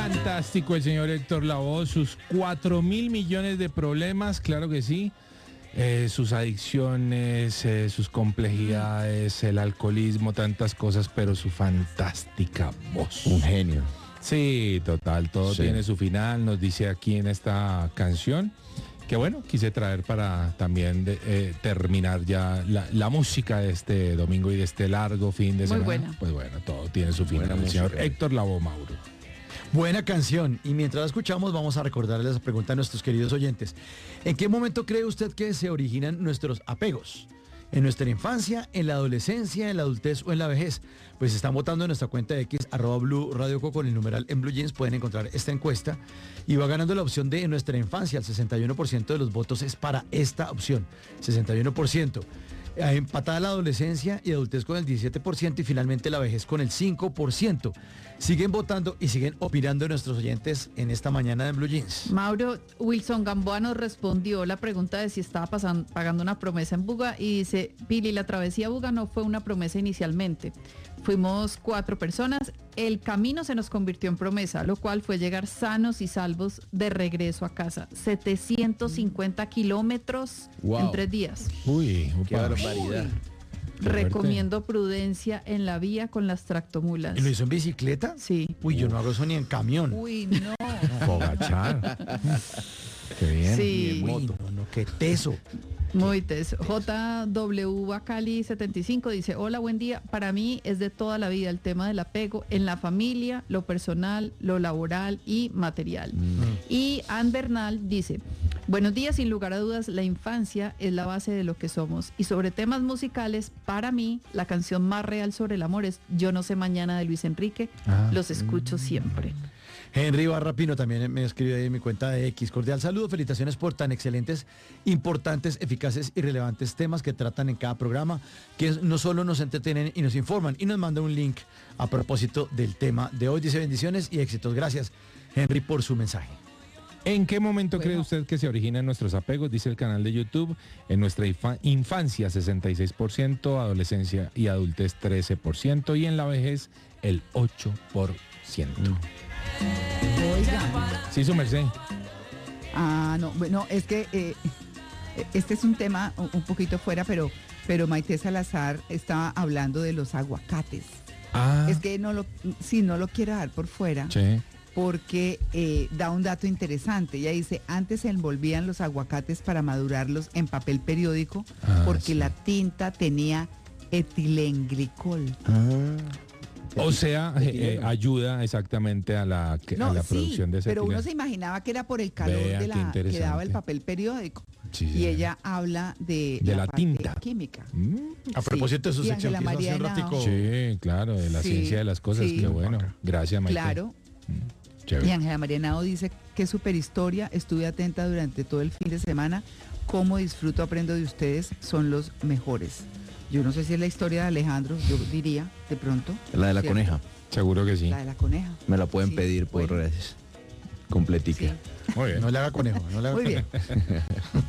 Fantástico el señor Héctor Lavoe, sus 4.000 millones de problemas, claro que sí. Sus adicciones, sus complejidades, el alcoholismo, tantas cosas, pero su fantástica voz. Un genio. Sí, total, todo tiene su final, nos dice aquí en esta canción, que bueno, quise traer para también terminar ya la música de este domingo y de este largo fin de semana. Buena. Pues bueno, todo tiene su final. El señor Héctor Lavoe, Mauro. Buena canción. Y mientras la escuchamos, vamos a recordarles la pregunta a nuestros queridos oyentes. ¿En qué momento cree usted que se originan nuestros apegos? ¿En nuestra infancia, en la adolescencia, en la adultez o en la vejez? Pues están votando en nuestra cuenta de X, @Blue Radio Co, con el numeral en Blue Jeans. Pueden encontrar esta encuesta y va ganando la opción de en nuestra infancia. El 61% de los votos es para esta opción. 61%. Empatada la adolescencia y adultez con el 17% y finalmente la vejez con el 5%. Siguen votando y siguen opinando nuestros oyentes en esta mañana de Blue Jeans. Mauro, Wilson Gamboa nos respondió la pregunta de si estaba pagando una promesa en Buga y dice, Pili, la travesía a Buga no fue una promesa inicialmente. Fuimos 4 personas, el camino se nos convirtió en promesa, lo cual fue llegar sanos y salvos de regreso a casa. 750 kilómetros en 3 días. Uy, Qué barbaridad. Recomiendo prudencia en la vía con las tractomulas. ¿Y lo hizo en bicicleta? Sí. Uy, yo no hago eso ni en camión. Uy, no. Fogachar. Qué bien. Sí. Uy, no, qué teso. Muy teso. JW Bacali 75 dice, hola, buen día. Para mí es de toda la vida el tema del apego en la familia, lo personal, lo laboral y material. Y Ann Bernal dice, buenos días, sin lugar a dudas, la infancia es la base de lo que somos. Y sobre temas musicales, para mí, la canción más real sobre el amor es Yo no sé mañana de Luis Enrique. Los escucho siempre. Henry Barrapino también me escribe ahí en mi cuenta de X. Cordial saludo, felicitaciones por tan excelentes, importantes, eficaces y relevantes temas que tratan en cada programa, que no solo nos entretienen y nos informan, y nos manda un link a propósito del tema de hoy. Dice bendiciones y éxitos. Gracias, Henry, por su mensaje. ¿En qué momento cree usted que se originan nuestros apegos? Dice el canal de YouTube. En nuestra infancia 66%, adolescencia y adultez 13% y en la vejez el 8%. Sí, su merced. No, bueno, es que este es un tema un poquito fuera, pero Maite Salazar estaba hablando de los aguacates. Es que no lo quiero dar por fuera. Sí. Porque da un dato interesante. Ella dice, antes se envolvían los aguacates para madurarlos en papel periódico porque la tinta tenía etilenglicol. O sea, ayuda exactamente a la producción de ese pero etileno. uno se imaginaba que era por el calor que daba el papel periódico. Sí, y ella habla de la parte tinta química. A propósito de su Y sección, Ángela que hizo hace un María ratico. Sí, claro, de la ciencia de las cosas. Qué bueno. Gracias, Maite. Claro. Chévere. Y Ángela María Nao dice que super historia, estuve atenta durante todo el fin de semana, cómo disfruto, aprendo de ustedes, son los mejores. Yo no sé si es la historia de Alejandro, yo diría, de pronto. La de la ¿cierto? coneja. Seguro que sí. La de la coneja. Me la pueden Sí, pedir por bueno. redes. Completica. Sí. Muy bien. No le haga conejo, no le haga Muy conejo. bien.